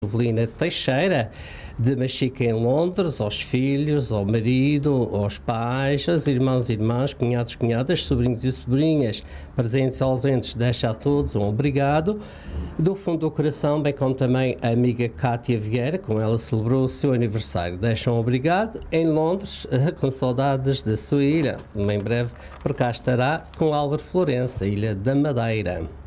Evelina Teixeira, de Machica em Londres, aos filhos, ao marido, aos pais, aos irmãos e irmãs, cunhados, cunhadas, sobrinhos e sobrinhas, presentes e ausentes, deixa a todos um obrigado. Do fundo do coração, bem como também a amiga Cátia Vieira, com ela celebrou o seu aniversário. Deixa um obrigado em Londres, com saudades da sua ilha. Em breve por cá estará com Álvaro Florença, Ilha da Madeira.